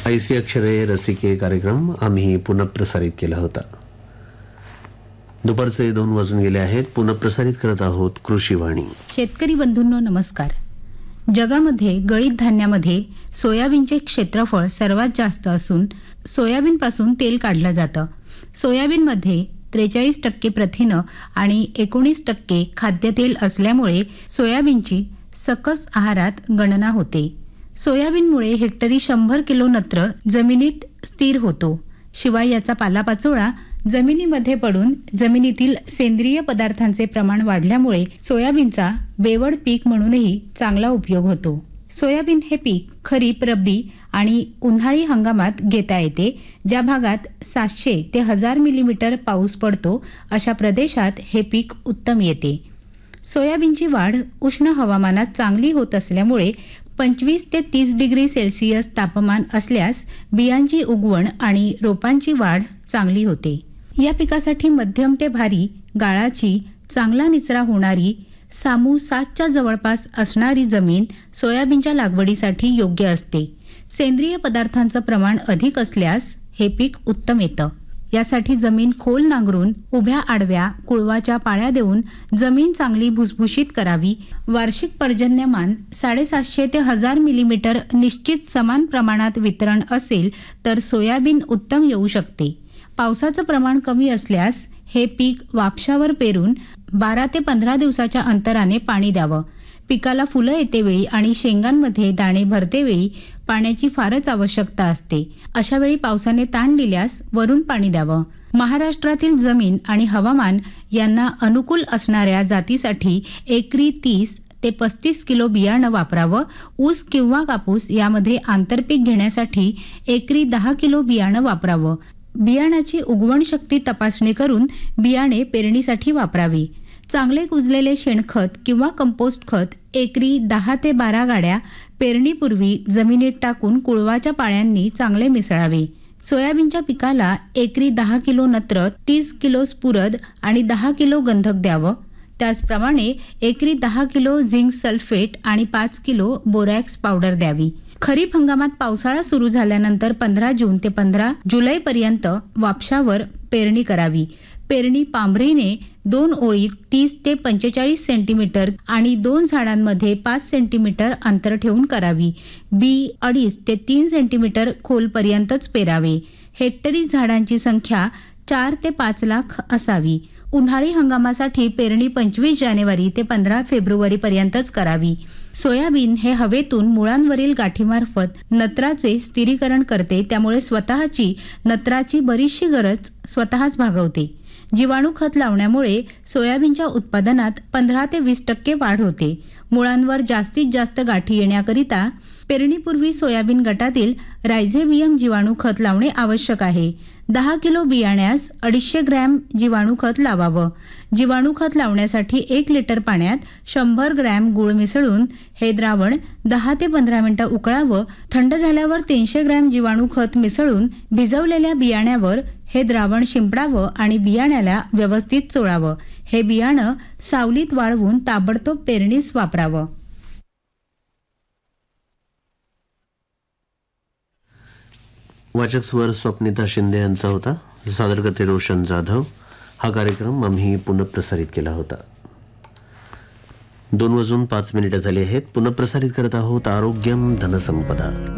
ऐसी अक्षरे रसिके कार्यक्रम आम्ही पुनःप्रसारित केला होता. दुपारचे 2 वाजून गेले आहेत. पुनःप्रसारित करत आहोत कृषीवाणी. शेतकरी बंधूंनो नमस्कार. जगामध्ये गळीत धान्यामध्ये सोयाबीनचे क्षेत्रफळ सर्वात जास्त असून सोयाबीनपासून तेल काढलं जातं. सोयाबीनमध्ये 43% प्रथिनं आणि 19% खाद्यतेल असल्यामुळे सोयाबीनची सकस आहारात गणना होते. सोयाबीनमुळे हेक्टरी 100 किलो नत्र जमिनीत स्थिर होतो. शिवाय याचा पालापाचोळा जमिनीमध्ये पडून जमिनीतील सेंद्रिय पदार्थांचे प्रमाण वाढल्यामुळे सोयाबीनचा बेवड पीक म्हणूनही चांगला उपयोग होतो. सोयाबीन हे पीक खरीप, रब्बी आणि उन्हाळी हंगामात घेता येते. ज्या भागात 700 ते 1000 मिलीमीटर पाऊस पडतो अशा प्रदेशात हे पीक उत्तम येते. सोयाबीनची वाढ उष्ण हवामानात चांगली होत असल्यामुळे 25 ते 30 डिग्री सेल्सिअस तापमान असल्यास बियांची उगवण आणि रोपांची वाढ चांगली होते. या पिकासाठी मध्यम ते भारी गाळाची चांगला निचरा होणारी सामू 7च्या जवळपास असणारी जमीन सोयाबीनच्या लागवडीसाठी योग्य असते. सेंद्रिय पदार्थांचं प्रमाण अधिक असल्यास हे पीक उत्तम येतं. यासाठी जमीन खोल नांगरून उभ्या आडव्या कुळवाच्या पाळ्या देऊन जमीन चांगली भुसभुशीत करावी. वार्षिक पर्जन्यमान 750 ते 1000 मिलीमीटर निश्चित समान प्रमाणात वितरण असेल तर सोयाबीन उत्तम येऊ शकते. पावसाचं प्रमाण कमी असल्यास हे पीक वापशावर पेरून 12 ते 15 दिवसाच्या अंतराने पाणी द्यावं. पिकाला फुलं येतेवेळी आणि शेंगांमध्ये दाणे भरतेवेळी पाण्याची फारच आवश्यकता असते. अशा वेळी पावसाने ताण दिल्यास वरून पाणी द्यावं. महाराष्ट्रातील जमीन आणि हवामान यांना अनुकूल असणाऱ्या जातीसाठी एकरी 30 ते 35 किलो बियाणं वापरावं. ऊस किंवा कापूस यामध्ये आंतरपीक घेण्यासाठी एकरी 10 किलो बियाणं वापरावं. बियाणाची उगवण शक्ती तपासणी करून बियाणे पेरणीसाठी वापरावी. चांगले कुजलेले शेणखत किंवा कंपोस्ट खत एकरी 10 ते 12 गाड्या पेरणीपूर्वी जमिनीत टाकून कुळवाच्या पाळ्यांनी चांगले मिसळावे. सोयाबीनच्या पिकाला एकरी 10 किलो नत्र, 30 किलो स्फुरद आणि 10 किलो गंधक द्यावं. त्याचप्रमाणे एकरी 10 किलो झिंक सल्फेट आणि 5 किलो बोरॅक्स पावडर द्यावी. खरीप हंगामात पावसाळा सुरू झाल्यानंतर 15 जून ते 15 जुलैपर्यंत वापशावर पेरणी करावी. पेरणी पांभरीने 2 ओळीत 30 ते 45 सेंटीमीटर आणि 2 झाडांमध्ये 5 सेंटीमीटर अंतर ठेवून करावी. बी 2.5 ते 3 सेंटीमीटर खोलपर्यंतच पेरावे. हेक्टरी झाडांची संख्या 4 ते 5 लाख असावी. उन्हाळी हंगामासाठी पेरणी 25 जानेवारी ते 15 फेब्रुवारी पर्यंतच करावी. सोयाबीन हे हवेतून मुळांवरील गाठीमार्फत नत्राचे स्थिरीकरण करते. त्यामुळे स्वतःची नत्राची बरीचशी गरज स्वतःच भागवते. जीवाणू खत लावण्यामुळे सोयाबीनच्या उत्पादनात 15 ते 20% वाढ होते. मुळांवर जास्तीत जास्त गाठी येण्याकरिता पेरणीपूर्वी सोयाबीन गटातील रायझोबियम जीवाणू खत लावणे आवश्यक आहे. 10 किलो बियाण्यास 250 ग्रॅम जीवाणू खत लावावं. जीवाणू खत लावण्यासाठी 1 लिटर पाण्यात 100 ग्रॅम गूळ मिसळून हे द्रावण 10 ते 15 मिनिटं उकळावं. थंड झाल्यावर 300 ग्रॅम जीवाणू खत मिसळून भिजवलेल्या बियाण्यावर हे द्रावण शिंपडावं आणि बियाण्याला व्यवस्थित चोळावं. हे बियाणं सावलीत वाळवून ताबडतोब पेरणीस वापरावं. वाचक स्वर स्वप्निता शिंदे यांचा होता. सादर करते रोशन जाधव. हा कार्यक्रम आम्ही पुनःप्रसारित केला होता. 2 वाजून 5 मिनिटं झाली आहेत. पुनःप्रसारित करत आहोत आरोग्यम धनसंपदा.